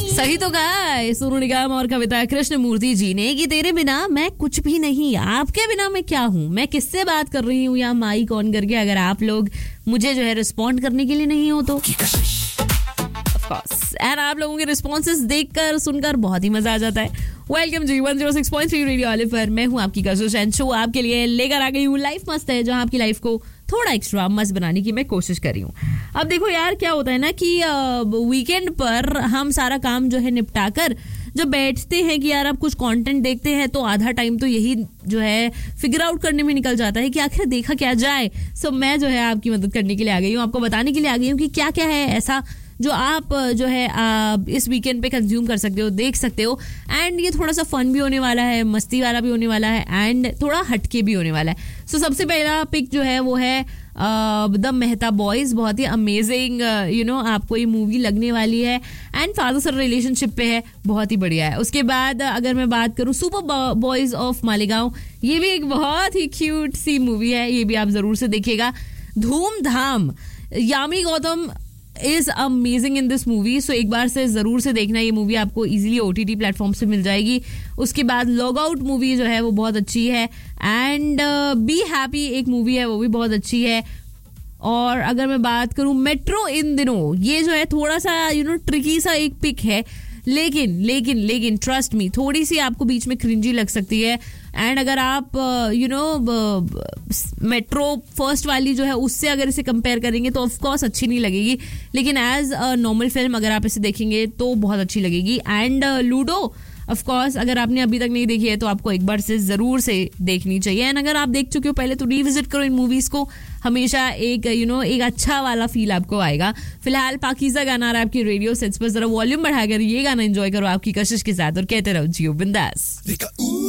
सही तो कहा सोनू निगम और कविता कृष्णमूर्ति जी ने कि तेरे बिना मैं कुछ भी नहीं, आपके बिना मैं क्या हूँ, मैं किससे बात कर रही हूँ या माइक ऑन करके, अगर आप लोग मुझे जो है रिस्पॉन्ड करने के लिए नहीं हो तो एंड आप लोगों के रिस्पॉन्सेस देखकर सुनकर बहुत ही मजा आ जाता है। वेलकम जी 106.3 रेडियो ऑलिव पर मैं हूँ आपकी कशिश एंड शो आपके लिए लेकर आ गई हूँ लाइफ मस्त है, जहाँ आपकी लाइफ को थोड़ा एक्स्ट्रा मस्त बनाने की मैं कोशिश कर रही हूँ। अब देखो यार क्या होता है ना कि वीकेंड पर हम सारा काम जो है निपटा कर जब बैठते हैं कि यार अब कुछ कंटेंट देखते हैं तो आधा टाइम तो यही जो है फिगर आउट करने में निकल जाता है कि आखिर देखा क्या जाए। सो मैं जो है आपकी मदद करने के लिए आ गई हूँ, आपको बताने के लिए आ गई हूँ कि क्या क्या है ऐसा जो आप जो है इस वीकेंड पे कंज्यूम कर सकते हो, देख सकते हो। एंड ये थोड़ा सा फन भी होने वाला है, मस्ती वाला भी होने वाला है एंड थोड़ा हटके भी होने वाला है। सो सबसे पहला पिक जो है वो है द मेहता बॉयज। बहुत ही अमेजिंग आपको ये मूवी लगने वाली है एंड फादर सन रिलेशनशिप पे है, बहुत ही बढ़िया है। उसके बाद अगर मैं बात करूँ सुपर बॉयज ऑफ मालेगांव, ये भी एक बहुत ही क्यूट सी मूवी है, ये भी आप जरूर से देखिएगा। धूमधाम, Yami Gautam is amazing in this movie, सो एक बार से जरूर से देखना, ये मूवी आपको इजीली OTT प्लेटफॉर्म से मिल जाएगी। उसके बाद लॉग आउट मूवी जो है वो बहुत अच्छी है एंड बी हैप्पी एक मूवी है वो भी बहुत अच्छी है। और अगर मैं बात करूं मेट्रो इन दिनों, ये जो है थोड़ा सा ट्रिकी सा एक पिक है, लेकिन ट्रस्ट मी थोड़ी सी आपको बीच में क्रिंजी लग सकती है। एंड अगर आप मेट्रो फर्स्ट वाली जो है उससे अगर इसे कंपेयर करेंगे तो ऑफ कोर्स अच्छी नहीं लगेगी, लेकिन एज अ नॉर्मल फिल्म अगर आप इसे देखेंगे तो बहुत अच्छी लगेगी। एंड लूडो ऑफ कोर्स अगर आपने अभी तक नहीं देखी है तो आपको एक बार से जरूर से देखनी चाहिए। एंड अगर आप देख चुके हो पहले तो रिविजिट करो इन मूवीज को, हमेशा एक एक अच्छा वाला फील आपको आएगा। फिलहाल पाकीज़ा गाना आ रहा है आपकी रेडियो सेट्स पर, जरा वॉल्यूम बढ़ाकर ये गाना एंजॉय करो आपकी कशिश के साथ और कहते रहो जियो बिंदास।